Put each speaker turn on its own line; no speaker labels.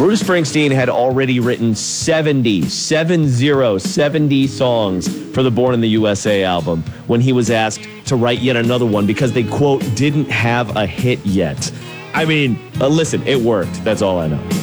Bruce Springsteen had already written 70 songs for the Born in the USA album when he was asked to write yet another one because they, quote, didn't have a hit yet. I mean, listen, it worked. That's all I know.